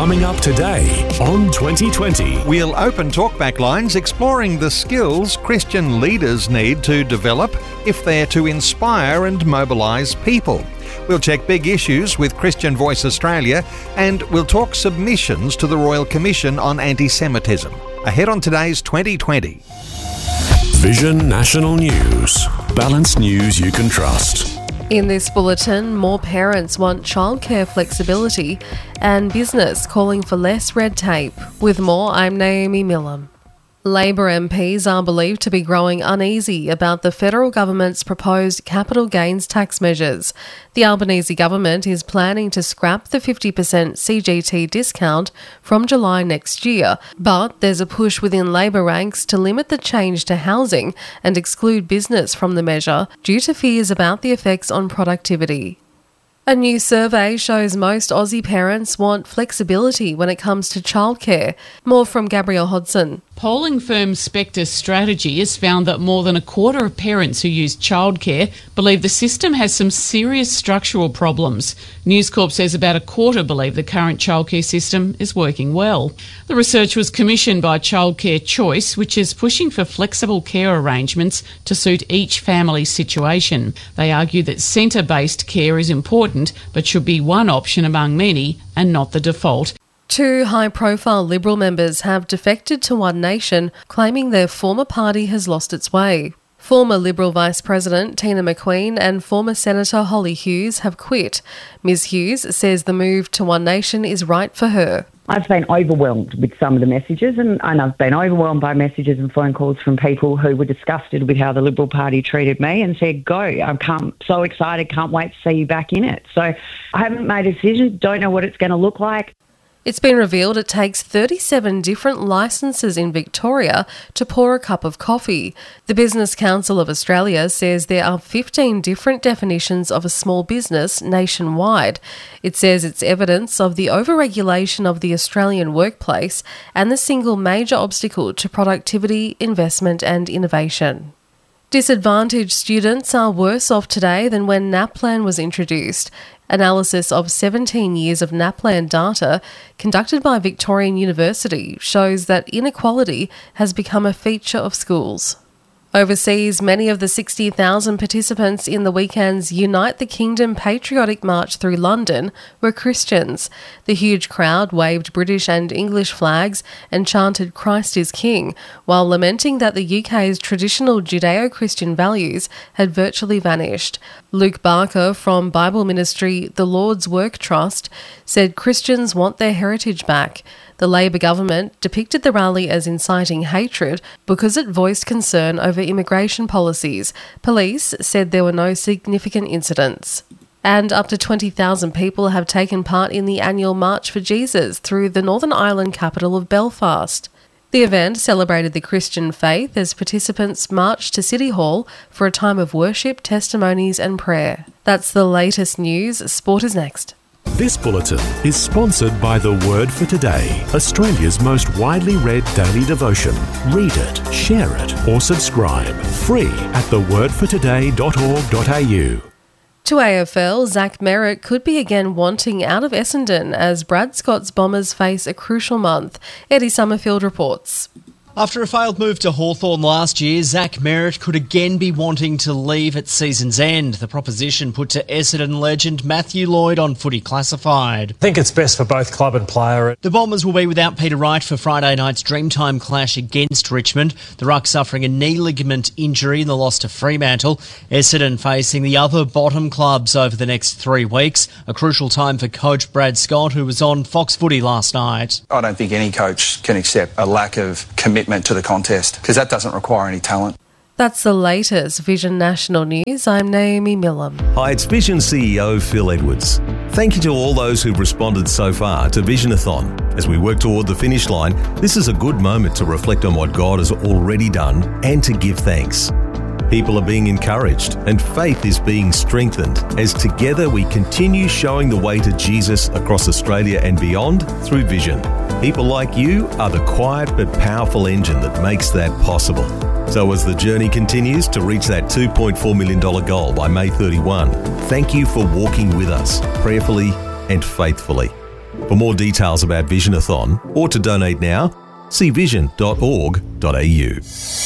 Coming up today on 2020. We'll open talkback lines exploring the skills Christian leaders need to develop if they're to inspire and mobilise people. We'll check big issues with Christian Voice Australia, and we'll talk submissions to the Royal Commission on Anti-Semitism. Ahead on today's 2020. Vision National News. Balanced news you can trust. In this bulletin, more parents want childcare flexibility and business calling for less red tape. With more, I'm Naomi Millam. Labor MPs are believed to be growing uneasy about the federal government's proposed capital gains tax measures. The Albanese government is planning to scrap the 50% CGT discount from July next year, but there's a push within Labor ranks to limit the change to housing and exclude business from the measure due to fears about the effects on productivity. A new survey shows most Aussie parents want flexibility when it comes to childcare. More from Gabrielle Hodson. Polling firm Spectre Strategy has found that more than a quarter of parents who use childcare believe the system has some serious structural problems. News Corp says about a quarter believe the current childcare system is working well. The research was commissioned by Childcare Choice, which is pushing for flexible care arrangements to suit each family's situation. They argue that centre-based care is important, but should be one option among many and not the default. Two high-profile Liberal members have defected to One Nation, claiming their former party has lost its way. Former Liberal Vice President Tina McQueen and former Senator Holly Hughes have quit. Ms Hughes says the move to One Nation is right for her. I've been overwhelmed with some of the messages and I've been overwhelmed by messages and phone calls from people who were disgusted with how the Liberal Party treated me and said, go, I'm so excited, can't wait to see you back in it. So I haven't made a decision, don't know what it's going to look like. It's been revealed it takes 37 different licences in Victoria to pour a cup of coffee. The Business Council of Australia says there are 15 different definitions of a small business nationwide. It says it's evidence of the overregulation of the Australian workplace and the single major obstacle to productivity, investment and innovation. Disadvantaged students are worse off today than when NAPLAN was introduced. Analysis of 17 years of NAPLAN data conducted by Victorian University shows that inequality has become a feature of schools. Overseas, many of the 60,000 participants in the weekend's Unite the Kingdom patriotic march through London were Christians. The huge crowd waved British and English flags and chanted Christ is King, while lamenting that the UK's traditional Judeo-Christian values had virtually vanished. Luke Barker from Bible ministry The Lord's Work Trust said Christians want their heritage back. The Labor government depicted the rally as inciting hatred because it voiced concern over immigration policies. Police said there were no significant incidents. And up to 20,000 people have taken part in the annual March for Jesus through the Northern Ireland capital of Belfast. The event celebrated the Christian faith as participants marched to City Hall for a time of worship, testimonies and prayer. That's the latest news. Sport is next. This bulletin is sponsored by The Word for Today, Australia's most widely read daily devotion. Read it, share it, or subscribe. Free at thewordfortoday.org.au. To AFL, Zach Merritt could be again wanting out of Essendon as Brad Scott's Bombers face a crucial month. Eddie Summerfield reports. After a failed move to Hawthorn last year, Zach Merritt could again be wanting to leave at season's end. The proposition put to Essendon legend Matthew Lloyd on Footy Classified. I think it's best for both club and player. The Bombers will be without Peter Wright for Friday night's Dreamtime clash against Richmond. The Ruck suffering a knee ligament injury in the loss to Fremantle. Essendon facing the other bottom clubs over the next 3 weeks. A crucial time for coach Brad Scott, who was on Fox Footy last night. I don't think any coach can accept a lack of commitment to the contest because that doesn't require any talent. That's the latest Vision National News. I'm Naomi Millam. Hi, it's Vision CEO Phil Edwards. Thank you to all those who've responded so far to Visionathon. As we work toward the finish line, this is a good moment to reflect on what God has already done and to give thanks. People are being encouraged and faith is being strengthened as together we continue showing the way to Jesus across Australia and beyond through Vision. People like you are the quiet but powerful engine that makes that possible. So as the journey continues to reach that $2.4 million goal by May 31, thank you for walking with us prayerfully and faithfully. For more details about Visionathon or to donate now, see vision.org.au.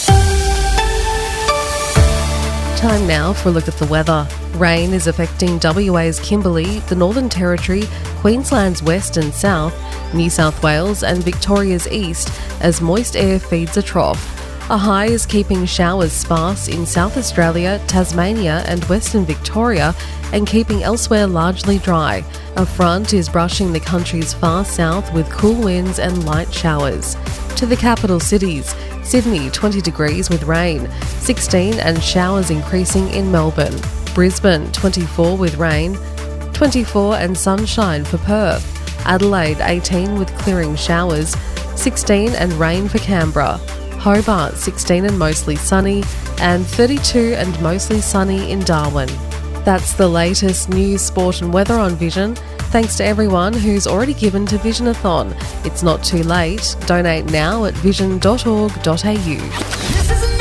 Time now for a look at the weather. Rain is affecting WA's Kimberley, the Northern Territory, Queensland's west and south, New South Wales and Victoria's east as moist air feeds a trough. A high is keeping showers sparse in South Australia, Tasmania and Western Victoria and keeping elsewhere largely dry. A front is brushing the country's far south with cool winds and light showers. To the capital cities, Sydney 20 degrees with rain, 16 and showers increasing in Melbourne. Brisbane 24 with rain, 24 and sunshine for Perth. Adelaide 18 with clearing showers, 16 and rain for Canberra. Hobart 16 and mostly sunny, and 32 and mostly sunny in Darwin. That's the latest news, sport and weather on Vision. Thanks to everyone who's already given to Visionathon. It's not too late. Donate now at vision.org.au.